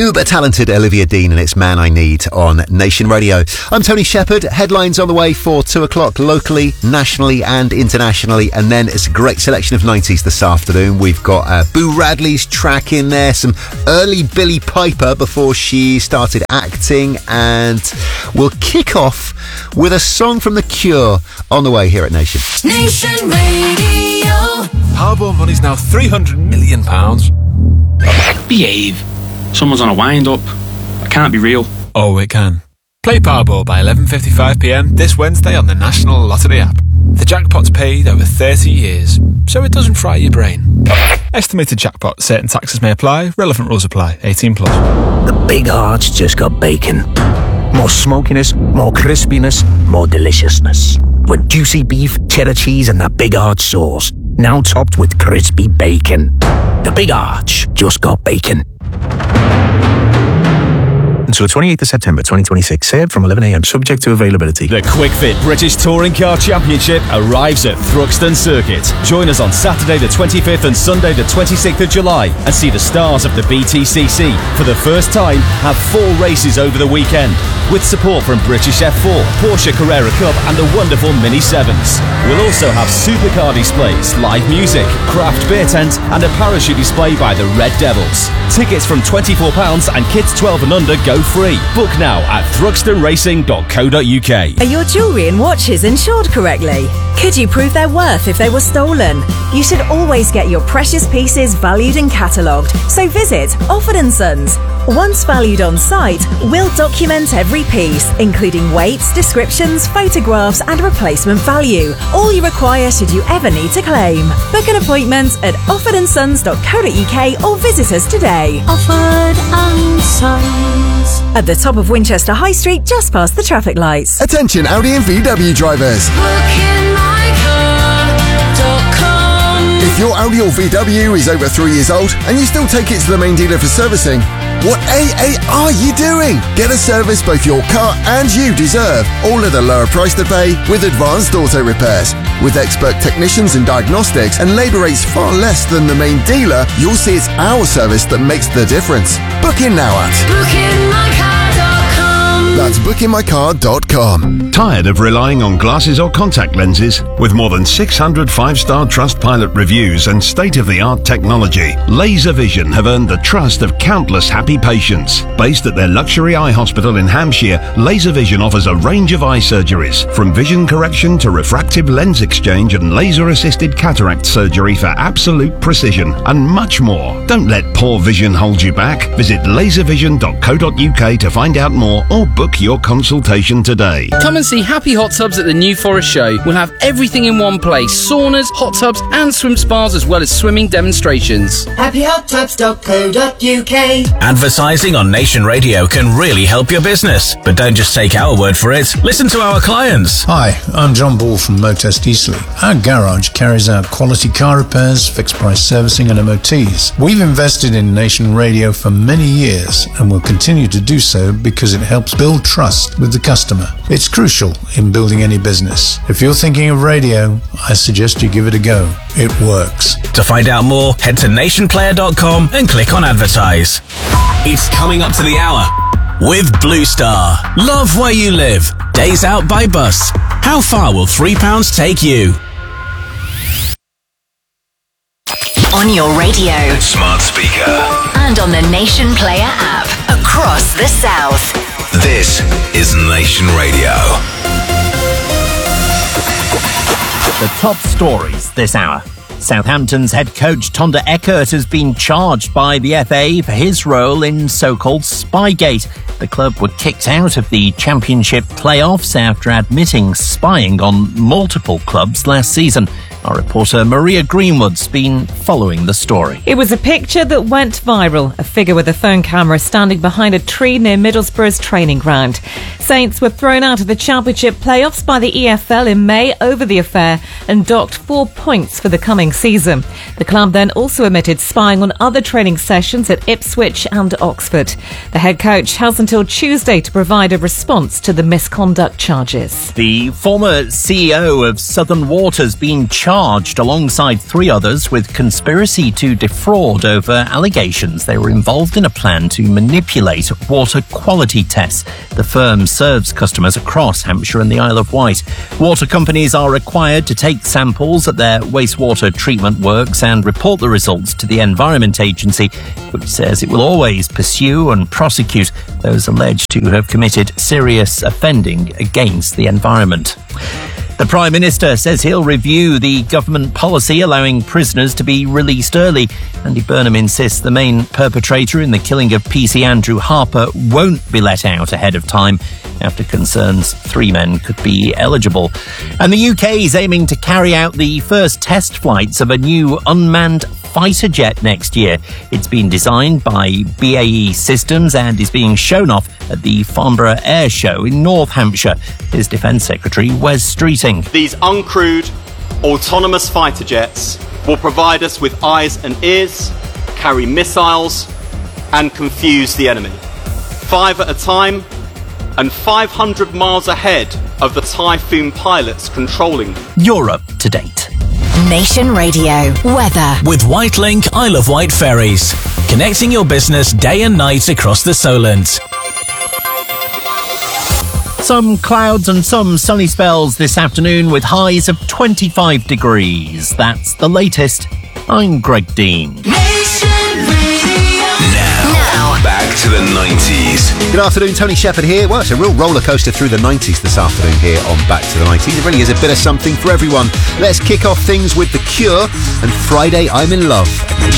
uber talented Olivia Dean and it's Man I Need on Nation Radio. I'm Tony Shepherd. Headlines on the way for 2 o'clock locally, nationally and internationally, and then it's a great selection of 90s this afternoon. We've got Boo Radley's track in there, some early Billie Piper before she started acting, and we'll kick off with a song from The Cure on the way here at Nation. Nation Radio. Powerball money's now £300 million. Behave. Someone's on a wind-up. It can't be real. Oh, it can. Play Powerball by 11:55pm this Wednesday on the National Lottery app. The jackpot's paid over 30 years, so it doesn't fry your brain. Estimated jackpot. Certain taxes may apply. Relevant rules apply. 18+. The Big Arch just got bacon. More smokiness, more crispiness, more deliciousness. With juicy beef, cheddar cheese and that Big Arch sauce. Now topped with crispy bacon. The Big Arch just got bacon. Until 28th of September 2026. Served from 11am, subject to availability. The Quick Fit British Touring Car Championship arrives at Thruxton Circuit. Join us on Saturday the 25th and Sunday the 26th of July and see the stars of the BTCC. For the first time, have 4 races over the weekend, with support from British F4, Porsche Carrera Cup and the wonderful Mini 7s. We'll also have supercar displays, live music, craft beer tent and a parachute display by the Red Devils. Tickets from £24 and kids 12 and under go free. Book now at thruxtonracing.co.uk. Are your jewellery and watches insured correctly? Could you prove their worth if they were stolen? You should always get your precious pieces valued and catalogued, so visit Offord & Sons. Once valued on site, we'll document every piece, including weights, descriptions, photographs and replacement value. All you require should you ever need to claim. Book an appointment at offordandsons.co.uk or visit us today. Offord & Sons. At the top of Winchester High Street, just past the traffic lights. Attention Audi and VW drivers. BookingMyCar.com. If your Audi or VW is over 3 years old and you still take it to the main dealer for servicing, what are you doing? Get a service both your car and you deserve, all at a lower price to pay with Advanced Auto Repairs. With expert technicians and diagnostics and labour rates far less than the main dealer, you'll see it's our service that makes the difference. Book in now at BookingMyCar.com. That's BookingMyCar.com. Tired of relying on glasses or contact lenses? With more than 600 5-star Trustpilot reviews and state-of-the-art technology, Laser Vision have earned the trust of countless happy patients. Based at their luxury eye hospital in Hampshire, Laser Vision offers a range of eye surgeries, from vision correction to refractive lens exchange and laser-assisted cataract surgery for absolute precision, and much more. Don't let poor vision hold you back. Visit laservision.co.uk to find out more or book your consultation today. Come and see Happy Hot Tubs at the New Forest Show. We'll have everything in one place: saunas, hot tubs and swim spas, as well as swimming demonstrations. HappyHotTubs.co.uk. Advertising on Nation Radio can really help your business, but don't just take our word for it. Listen to our clients. Hi, I'm John Ball from Motest Eastleigh. Our garage carries out quality car repairs, fixed price servicing and MOTs. We've invested in Nation Radio for many years and will continue to do so because it helps build trust with the customer. It's crucial in building any business. If you're thinking of radio, I suggest you give it a go. It works. To find out more, head to nationplayer.com and click on advertise. It's coming up to the hour with Blue Star. Love where you live. Days out by bus. How far will £3 take you? On your radio, smart speaker, and on the Nation Player app across the South. This is Nation Radio. The top stories this hour. Southampton's head coach Tonda Eckert has been charged by the FA for his role in so-called Spygate. The club were kicked out of the Championship playoffs after admitting spying on multiple clubs last season. Our reporter Maria Greenwood's been following the story. It was a picture that went viral, a figure with a phone camera standing behind a tree near Middlesbrough's training ground. Saints were thrown out of the Championship playoffs by the EFL in May over the affair and docked 4 points for the coming season. The club then also admitted spying on other training sessions at Ipswich and Oxford. The head coach has until Tuesday to provide a response to the misconduct charges. The former CEO of Southern Water's been charged charged alongside 3 others with conspiracy to defraud over allegations they were involved in a plan to manipulate water quality tests. The firm serves customers across Hampshire and the Isle of Wight. Water companies are required to take samples at their wastewater treatment works and report the results to the Environment Agency, which says it will always pursue and prosecute those alleged to have committed serious offending against the environment. The Prime Minister says he'll review the government policy allowing prisoners to be released early. Andy Burnham insists the main perpetrator in the killing of PC Andrew Harper won't be let out ahead of time after concerns 3 men could be eligible. And the UK is aiming to carry out the first test flights of a new unmanned fighter jet next year. It's been designed by BAE Systems and is being shown off at the Farnborough Air Show in North Hampshire. Here's Defence Secretary Wes Streeting. These uncrewed, autonomous fighter jets will provide us with eyes and ears, carry missiles, and confuse the enemy. 5 at a time, and 500 miles ahead of the Typhoon pilots controlling them. You're up to date. Nation Radio weather with Whitelink Isle of Wight ferries, connecting your business day and night across the Solent. Some clouds and some sunny spells this afternoon with highs of 25 degrees. That's the latest. I'm Greg Dean. Now, back to the 90s. Good afternoon, Tony Shepherd here. Well, it's a real roller coaster through the 90s this afternoon here on Back to the 90s. It really is a bit of something for everyone. Let's kick off things with The Cure and Friday I'm in Love at Nation